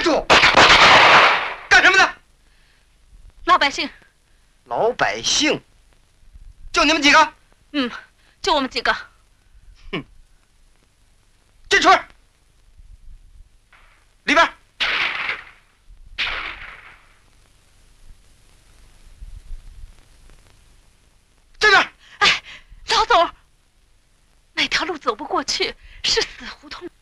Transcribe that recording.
住！干什么的？ 老百姓。 老百姓？就你们几个？ 嗯，就我们几个。 哼！进村儿，里边。这边。 哎，老总，那条路走不过去，是死胡同。